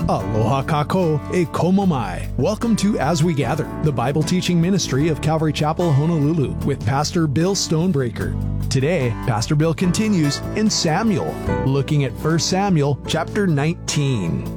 Aloha kako e komo mai. Welcome to As We Gather, the Bible teaching ministry of Calvary Chapel, Honolulu, with Pastor Bill Stonebreaker. Today, Pastor Bill continues in Samuel, looking at 1 Samuel chapter 19.